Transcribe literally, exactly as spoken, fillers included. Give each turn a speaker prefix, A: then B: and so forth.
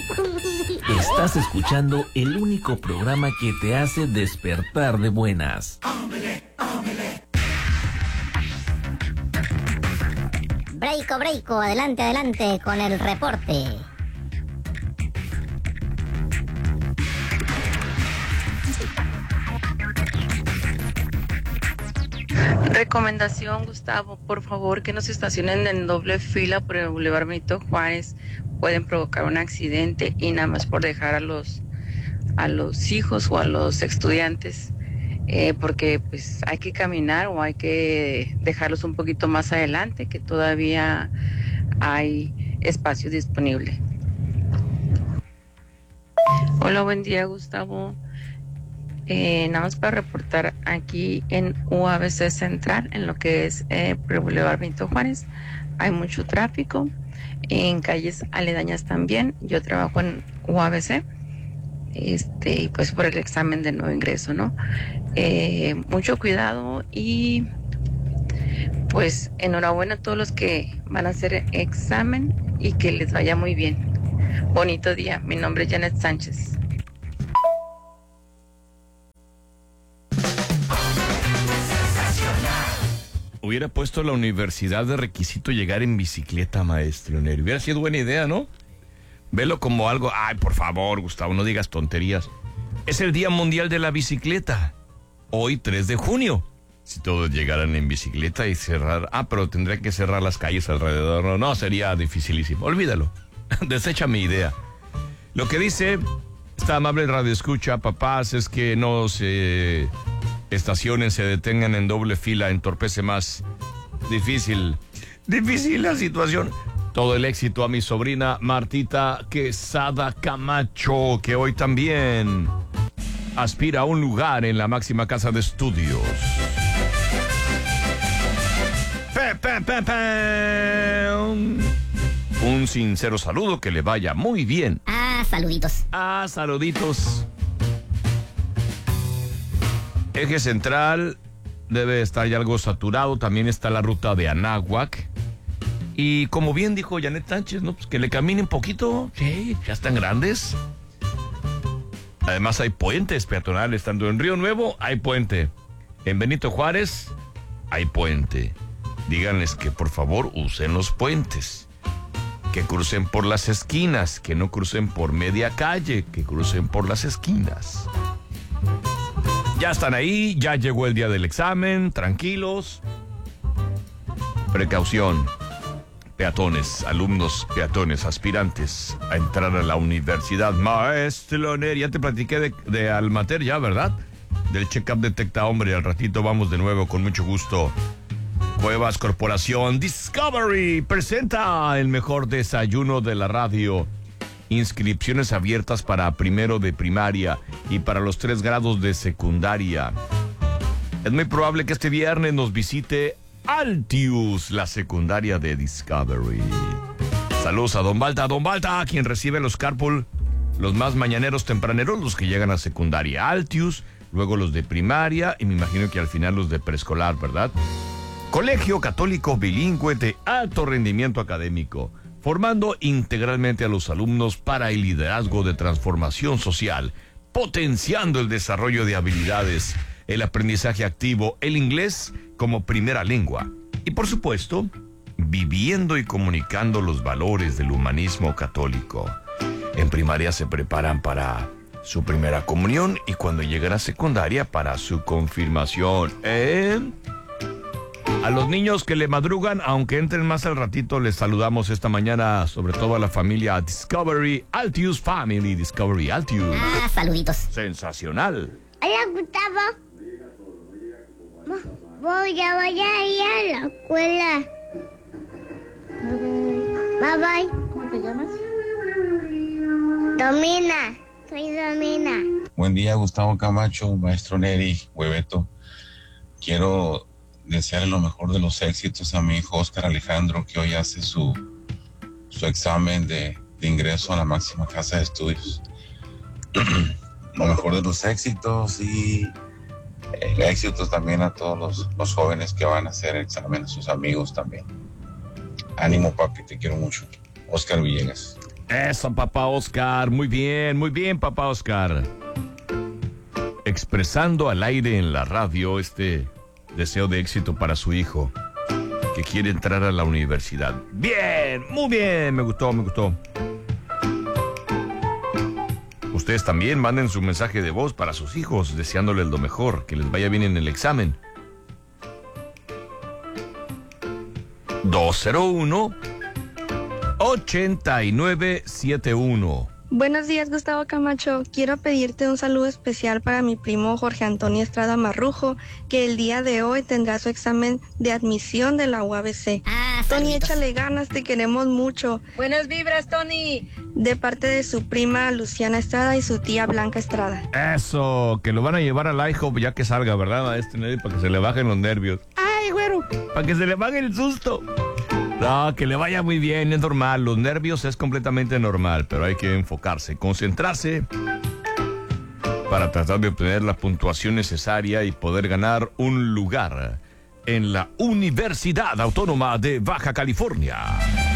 A: Estás escuchando el único programa que te hace despertar de buenas.
B: Breiko, breiko, adelante, adelante con el reporte.
C: Recomendación, Gustavo, por favor, que no se estacionen en doble fila por el Boulevard Benito Juárez. Pueden provocar un accidente y nada más por dejar a los a los hijos o a los estudiantes, eh, porque pues hay que caminar o hay que dejarlos un poquito más adelante, que todavía hay espacio disponible. Hola, buen día, Gustavo. Eh, nada más para reportar aquí en U A B C Central, en lo que es eh, Boulevard Benito Juárez, hay mucho tráfico, en calles aledañas también. Yo trabajo en U A B C, este, y pues por el examen de nuevo ingreso, ¿no? Eh, mucho cuidado y pues enhorabuena a todos los que van a hacer examen y que les vaya muy bien. Bonito día, mi nombre es Janet Sánchez.
D: Hubiera puesto la universidad de requisito llegar en bicicleta, maestro Neri. Hubiera sido buena idea, ¿no? Velo como algo... Ay, por favor, Gustavo, no digas tonterías. Es el Día Mundial de la Bicicleta. Hoy, tres de junio. Si todos llegaran en bicicleta y cerrar... Ah, pero tendría que cerrar las calles alrededor. No, no, sería dificilísimo. Olvídalo. Desecha mi idea. Lo que dice esta amable radioescucha, papás, es que no se... estacionen, se detengan en doble fila, entorpece más. Difícil, difícil la situación. Todo el éxito a mi sobrina Martita Quesada Camacho, que hoy también aspira a un lugar en la máxima casa de estudios. Pe, pe, pe, pe. Un sincero saludo, que le vaya muy bien.
B: Ah, saluditos.
D: Ah, saluditos. Eje central debe estar ya algo saturado. También está la ruta de Anáhuac. Y como bien dijo Janet Sánchez, ¿no? Pues que le caminen poquito. Sí, ya están grandes. Además hay puentes peatonales. Tanto en Río Nuevo hay puente. En Benito Juárez hay puente. Díganles que por favor usen los puentes. Que crucen por las esquinas. Que no crucen por media calle. Que crucen por las esquinas. Ya están ahí, ya llegó el día del examen, tranquilos. Precaución. Peatones, alumnos peatones, aspirantes a entrar a la universidad. Maestro Neri, ya te platiqué de, de Almater ya, ¿verdad? Del check-up Detecta Hombre. Al ratito vamos de nuevo, con mucho gusto. Cuevas Corporación Discovery presenta el mejor desayuno de la radio. Inscripciones abiertas para primero de primaria y para los tres grados de secundaria. Es muy probable que este viernes nos visite Altius, la secundaria de Discovery. Saludos a Don Balta. Don Balta, quien recibe los carpool, los más mañaneros tempraneros, los que llegan a secundaria. Altius, luego los de primaria y me imagino que al final los de preescolar, ¿verdad? Colegio Católico Bilingüe de alto rendimiento académico, formando integralmente a los alumnos para el liderazgo de transformación social, potenciando el desarrollo de habilidades, el aprendizaje activo, el inglés como primera lengua y, por supuesto, viviendo y comunicando los valores del humanismo católico. En primaria se preparan para su primera comunión y cuando llegan a secundaria para su confirmación. ¿Eh? A los niños que le madrugan, aunque entren más al ratito, les saludamos esta mañana, sobre todo a la familia Discovery Altius Family, Discovery Altius.
B: Ah, saluditos.
D: Sensacional.
E: Hola, Gustavo. Voy a, voy a ir a la escuela. Bye, bye.
C: ¿Cómo te llamas?
E: Domina. Soy Domina.
F: Buen día, Gustavo Camacho, maestro Neri, Hueveto. Quiero desearle lo mejor de los éxitos a mi hijo Oscar Alejandro, que hoy hace su, su examen de, de ingreso a la máxima casa de estudios. Lo mejor de los éxitos y eh, éxitos también a todos los, los jóvenes que van a hacer examen, a sus amigos también. Ánimo, papi, te quiero mucho. Oscar Villegas.
D: Eso, papá Oscar. Muy bien, muy bien, papá Oscar. Expresando al aire en la radio este deseo de éxito para su hijo, que quiere entrar a la universidad. Bien, muy bien, me gustó, me gustó. Ustedes también manden su mensaje de voz para sus hijos, deseándoles lo mejor, que les vaya bien en el examen. dos cero uno, ocho nueve siete uno.
G: Buenos días, Gustavo Camacho. Quiero pedirte un saludo especial para mi primo Jorge Antonio Estrada Marrujo, que el día de hoy tendrá su examen de admisión de la U A B C.
B: Ah,
G: Tony,
B: saluditos.
G: échale ganas, te queremos mucho.
H: Buenas vibras, Tony.
G: De parte de su prima Luciana Estrada y su tía Blanca Estrada.
D: Eso, que lo van a llevar al IHOP ya que salga, ¿verdad, maestro Neri? Para que se le bajen los nervios. ¡Ay, güero! Para que se le baje el susto. No, que le vaya muy bien, es normal. Los nervios es completamente normal, pero hay que enfocarse, concentrarse para tratar de obtener la puntuación necesaria y poder ganar un lugar en la Universidad Autónoma de Baja California.